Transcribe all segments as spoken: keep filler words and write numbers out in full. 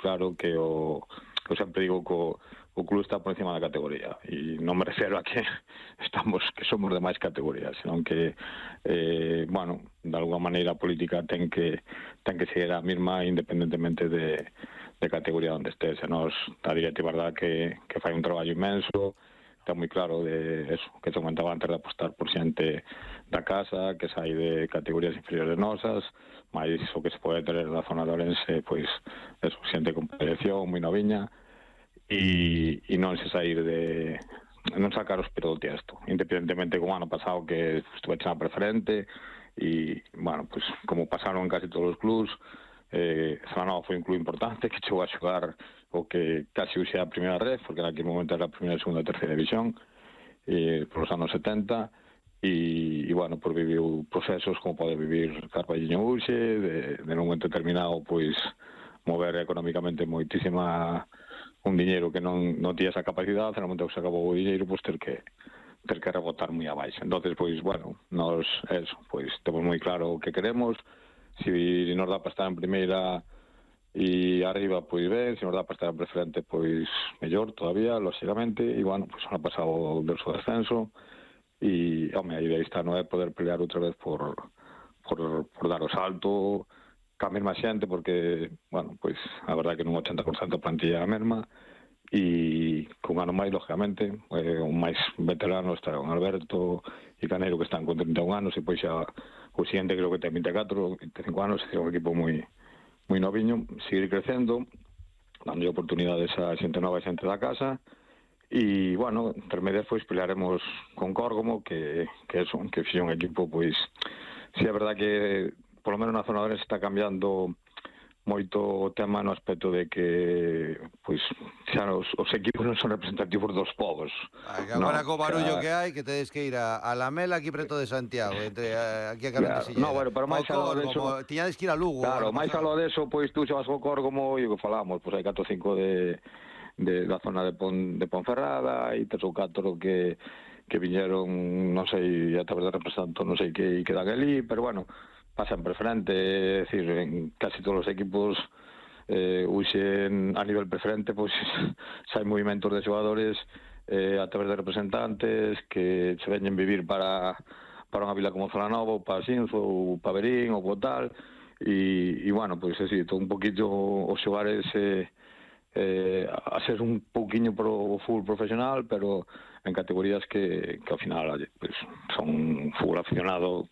claro que o, eu sempre digo que o, o club está por encima da categoría, e non me refero a que estamos que somos de máis categorías, senón que eh, bueno, de alguma maneira a política ten que ten que seguir a mesma independentemente de, de categoría onde estés. E nos, a directiva, verdad, que, que fai un traballo inmenso, está moi claro de eso, que se comentaba antes, de apostar por xente da casa, que sai de categorías inferiores nosas, máis o que se pode ter na zona de Ourense, pois, eso, xente con proyección, moi noviña, e, e non se sair de non sacar os pelos do tiesto, independentemente como ano pasado que estuve na preferente, e, bueno, pues como pasaron en casi todos os clubs, eh, Celanova foi un club importante que chegou a xogar o que casi uxe a primeira red, porque en aquel momento era a primeira, segunda e terceira división, eh, por os anos setenta, e, e bueno, por viviu procesos como pode vivir Carballiño uxe, de, de un momento determinado, pois, mover económicamente moitísima un diñeiro que non, non tía esa capacidade, no momento que se acabou o diñeiro, pois ter que ter que rebotar moi abaixo. Entonces, pois, bueno, nos, eso, pois, temos moi claro o que queremos, se si nos dá para estar en primeira e arriba, pois ben, se nos dá para estar en preferente, pois mellor todavía, lógicamente, e, bueno, pois, ano pasado del seu descenso, e, home, a idea está non é poder pelear outra vez por, por, por dar o salto, ca mesma xente, porque, bueno, pois, a verdade que nun ochenta por cento a plantilla a mesma, e cun ano máis, lógicamente, eh, un máis veterano está un Alberto e Caneiro, que están con trinta e un anos, e pois xa o siguiente creo que ten vinte e catro, vinte e cinco anos, é un equipo moi moi noviño, seguir crecendo, dando oportunidades a xente nova e xente da casa, e, bueno, intermedias, pois, pelearemos con Córgomo, que, que é un, que fixe un equipo, pois, si é verdad que polo menos na zona de Ourense está cambiando moito o tema no aspecto de que, pois, xa os, os equipos non son representativos dos povos. Ay, agora no, co barullo xa... que hai, que tedes que ir a, a Lamela aquí preto de Santiago, entre a, aquí a Carmen de Silleda. No, bueno, pero máis aló deso... Tiñades que ir a Lugo. Claro, máis aló deso, pois, tú xa vas co Córgomo, e o que falamos, pois hai catro ou cinco de, de, da zona de, Pon, de Ponferrada, e tres ou catro que, que viñeron, non sei, a través de representantes, non sei que, que dan ali, pero, bueno, pasan preferente, é dicir, en casi todos os equipos eh, uxen a nivel preferente, pois xa hai movimentos de xogadores eh, a través de representantes que se veñen vivir para, para unha vila como Celanova, ou para Xinzo, ou para Verín, ou para tal, e, e bueno, pois así, todo un poquillo os xogares eh, eh, a ser un pouquiño pro fútbol profesional, pero en categorías que, que ao final pues, son fútbol aficionado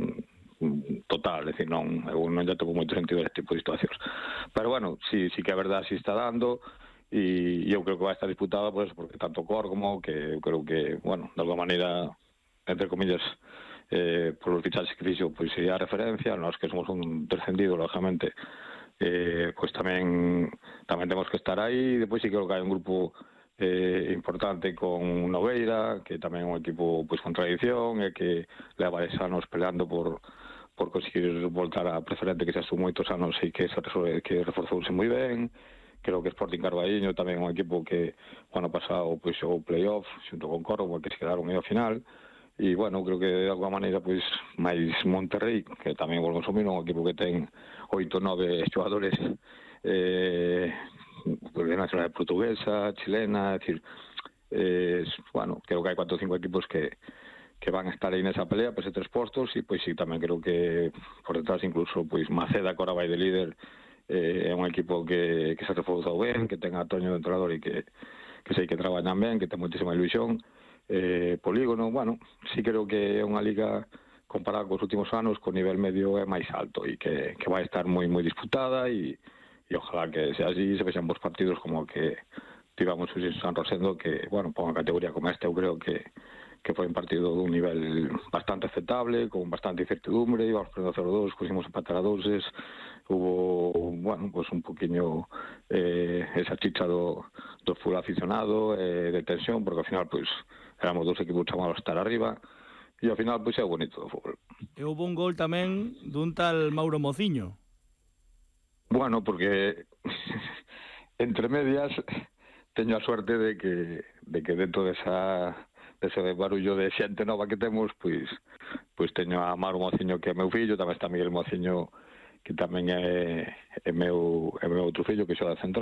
total, é dicir, non, eu non lle toco moito sentido este tipo de situacións. Pero, bueno, sí, sí que a verdade sí está dando, e eu creo que vai estar disputada, pues, porque tanto Cor como que eu creo que, bueno, de alguma maneira, entre comillas, eh, por os fichaxes que fixo, pois sería a referencia, nós que somos un descendido, lógicamente, eh, pois tamén tamén temos que estar aí, e depois sí creo que hai un grupo eh, importante con Nogueira, que tamén é un equipo pois con tradición, e que leva dez anos peleando por por conseguir voltar a preferente, que xa son moitos anos e que, se, que reforzouse moi ben. Creo que Sporting Carballiño tamén é un equipo que o ano pasado pois xogou playoff xunto con Córdoba, que se quedaron medio final, e, bueno, creo que de alguma maneira pois máis Monterrey, que tamén volvemos ao mesmo, un equipo que ten oito, nove xogadores eh, de nacionalidade portuguesa, chilena, é dicir, eh, bueno, creo que hai cuatro ou cinco equipos que que van a estar aí nesa pelea, pois, tres postos, e, pois, sí, tamén creo que por detrás incluso, pois, Maceda, que ahora vai de líder, eh, é un equipo que, que se reforzou ben, que ten a Toño de entrenador e que, que sei que traballan ben, que ten moitísima ilusión, eh, Polígono, bueno, sí creo que é unha liga comparada cos últimos anos, co nivel medio é máis alto, e que, que vai estar moi moi disputada, e, e ojalá que sea así, se vexan bons partidos como que tivamos o San Rosendo, que, bueno, para unha categoría como esta, eu creo que que foi un partido dun nivel bastante aceptable, con bastante incertidumbre, íbamos perdendo cero dos, pusimos empatar a doses, hubo, bueno, pues un poquinho eh, esa chicha do, do fútbol aficionado, eh, de tensión, porque ao final, pues, éramos dos equipos chamados a estar arriba, e ao final, pues, é bonito do fútbol. E houve un gol tamén dun tal Mauro Mociño. Bueno, porque entre medias teño a suerte de que, de que dentro desa... ese barullo de xente nova que temos, pois pois teño a Mauro Mociño, que é meu fillo, tamén está Miguel Mociño, que tamén é, é meu é meu outro fillo, que xoga de central.